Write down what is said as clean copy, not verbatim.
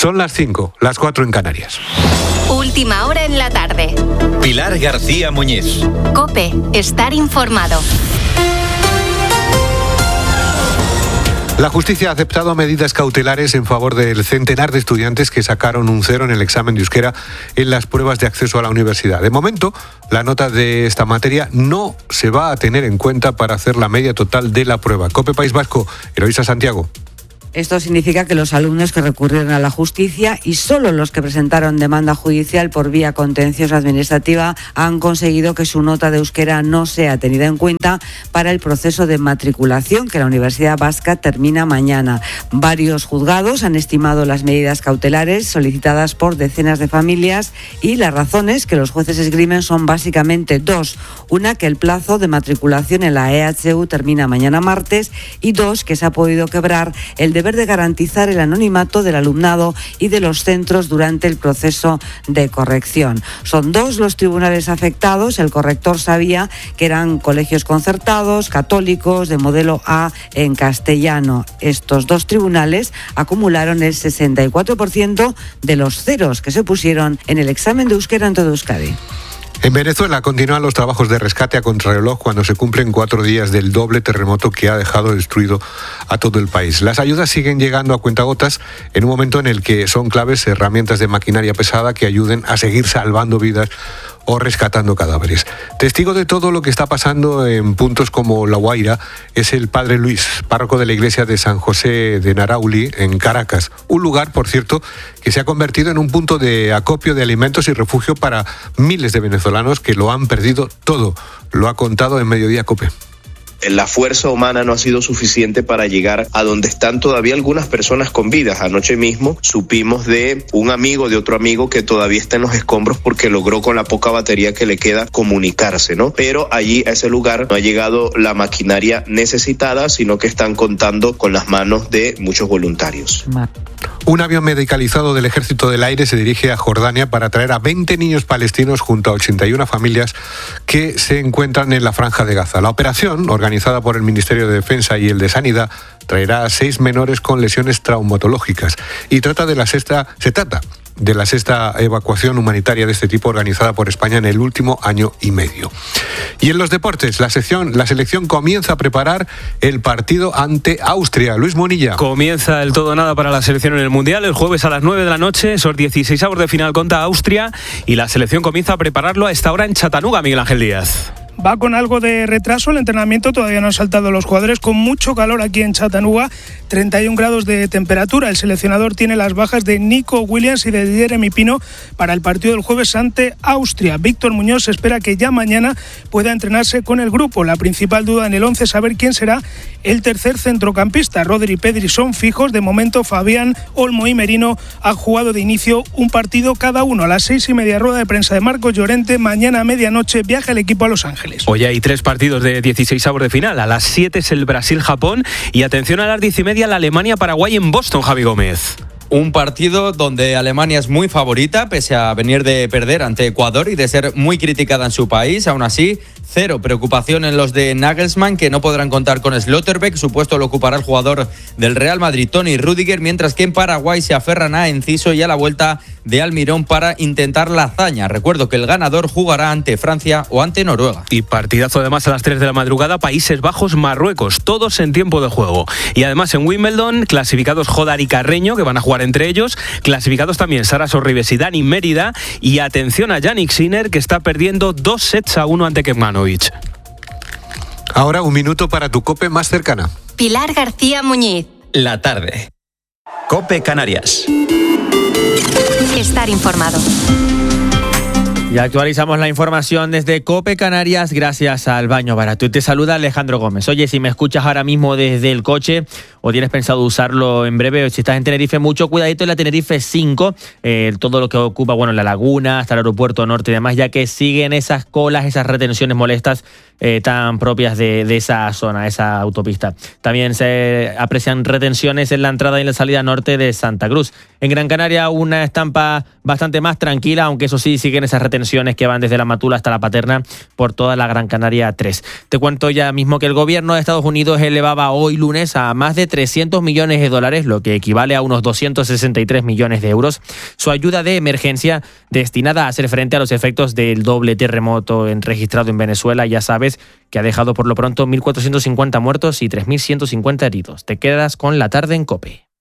Son las 5, las 4 en Canarias. Última hora en la tarde. Pilar García Muñiz. COPE, estar informado. La justicia ha aceptado medidas cautelares en favor del centenar de estudiantes que sacaron un 0 en el examen de euskera en las pruebas de acceso a la universidad. De momento, la nota de esta materia no se va a tener en cuenta para hacer la media total de la prueba. COPE País Vasco, Eloísa Santiago. Esto significa que los alumnos que recurrieron a la justicia y solo los que presentaron demanda judicial por vía contenciosa administrativa han conseguido que su nota de euskera no sea tenida en cuenta para el proceso de matriculación que la Universidad Vasca termina mañana. Varios juzgados han estimado las medidas cautelares solicitadas por decenas de familias y las razones que los jueces esgrimen son básicamente dos. Una, que el plazo de matriculación en la EHU termina mañana martes, y dos, que se ha podido quebrar el deber de garantizar el anonimato del alumnado y de los centros durante el proceso de corrección. Son dos los tribunales afectados. El corrector sabía que eran colegios concertados, católicos, de modelo A en castellano. Estos dos tribunales acumularon el 64% de los ceros que se pusieron en el examen de euskera en todo Euskadi. En Venezuela continúan los trabajos de rescate a contrarreloj cuando se cumplen 4 días del doble terremoto que ha dejado destruido a todo el país. Las ayudas siguen llegando a cuentagotas en un momento en el que son claves herramientas de maquinaria pesada que ayuden a seguir salvando vidas o rescatando cadáveres. Testigo de todo lo que está pasando en puntos como La Guaira es el padre Luis, párroco de la iglesia de San José de Narauli, en Caracas. Un lugar, por cierto, que se ha convertido en un punto de acopio de alimentos y refugio para miles de venezolanos que lo han perdido todo. Lo ha contado en Mediodía COPE. La fuerza humana no ha sido suficiente para llegar a donde están todavía algunas personas con vidas. Anoche mismo supimos de un amigo de otro amigo que todavía está en los escombros porque logró con la poca batería que le queda comunicarse, ¿no? Pero allí a ese lugar no ha llegado la maquinaria necesitada, sino que están contando con las manos de muchos voluntarios. Un avión medicalizado del Ejército del Aire se dirige a Jordania para traer a 20 niños palestinos junto a 81 familias que se encuentran en la Franja de Gaza. La operación, organizada por el Ministerio de Defensa y el de Sanidad, traerá a 6 menores con lesiones traumatológicas y se trata de la sexta evacuación humanitaria de este tipo organizada por España en el último año y medio. Y en los deportes, la selección comienza a preparar el partido ante Austria. Luis Monilla. Comienza el todo nada para la selección en el Mundial. El jueves a las 9 de la noche, esos 16avos de final contra Austria, y la selección comienza a prepararlo a esta hora en Chattanooga, Miguel Ángel Díaz. Va con algo de retraso el entrenamiento, todavía no han saltado los jugadores, con mucho calor aquí en Chattanooga, 31 grados de temperatura. El seleccionador tiene las bajas de Nico Williams y de Jeremy Pino para el partido del jueves ante Austria. Víctor Muñoz espera que ya mañana pueda entrenarse con el grupo. La principal duda en el 11 es saber quién será el tercer centrocampista. Rodri y Pedri son fijos. De momento, Fabián, Olmo y Merino han jugado de inicio un partido cada uno. A las 6:30, rueda de prensa de Marcos Llorente. Mañana a medianoche viaja el equipo a Los Ángeles. Hoy hay 3 partidos de 16avos de final. A las 7 es el Brasil-Japón y atención a las 10:30 la Alemania-Paraguay en Boston, Javi Gómez. Un partido donde Alemania es muy favorita, pese a venir de perder ante Ecuador y de ser muy criticada en su país. Aún así, cero preocupación en los de Nagelsmann, que no podrán contar con Schlotterbeck. Su puesto lo ocupará el jugador del Real Madrid, Toni Rüdiger, mientras que en Paraguay se aferran a Enciso y a la vuelta de Almirón para intentar la hazaña. Recuerdo que el ganador jugará ante Francia o ante Noruega. Y partidazo además a las 3 de la madrugada, Países Bajos-Marruecos, todos en tiempo de juego. Y además en Wimbledon, clasificados Jodar y Carreño, que van a jugar entre ellos, clasificados también Sara Sorribes y Dani Mérida, y atención a Jannik Sinner, que está perdiendo 2-1 ante Kecmanovic. Ahora un minuto para tu COPE más cercana. Pilar García Muñiz. La tarde. COPE Canarias. Estar informado. Y actualizamos la información desde COPE Canarias gracias al Baño Barato. Y te saluda Alejandro Gómez. Oye, si me escuchas ahora mismo desde el coche o tienes pensado usarlo en breve, o si estás en Tenerife, mucho cuidadito en la Tenerife 5, todo lo que ocupa, la laguna, hasta el aeropuerto norte y demás, ya que siguen esas colas, esas retenciones molestas tan propias de esa zona, esa autopista. También se aprecian retenciones en la entrada y en la salida norte de Santa Cruz. En Gran Canaria una estampa bastante más tranquila, aunque eso sí, siguen esas retenciones que van desde la Matula hasta la Paterna por toda la Gran Canaria 3. Te cuento ya mismo que el gobierno de Estados Unidos elevaba hoy lunes a más de $300 millones, lo que equivale a unos 263 millones de euros, su ayuda de emergencia destinada a hacer frente a los efectos del doble terremoto registrado en Venezuela. Ya sabes que ha dejado por lo pronto 1.450 muertos y 3.150 heridos. Te quedas con La Tarde en COPE.